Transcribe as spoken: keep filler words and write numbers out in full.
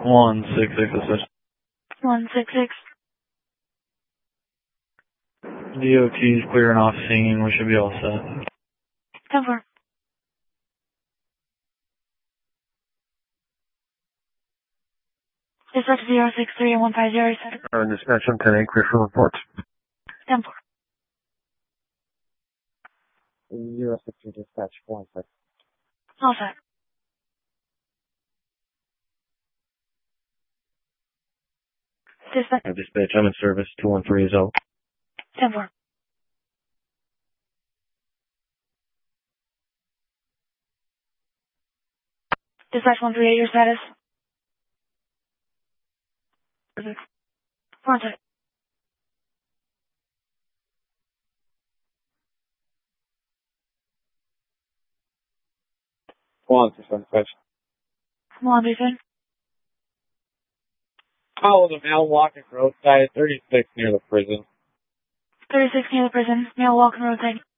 one six six assist. one six six. D O T is clearing off scene. We should be all set. ten four. Dispatch zero six three one five zero seven. Uh, dispatch one ten eight, clear for reports. ten four. zero six three dispatch one six. All set. Dispatch. Uh, dispatch, I'm in service. two one three is out. ten four. Dispatch one three eight, your status? One sec. One six dispatch. One three seven. Follow the male walking roadside, thirty-six near the prison. thirty-six near the prison. Male walking roadside.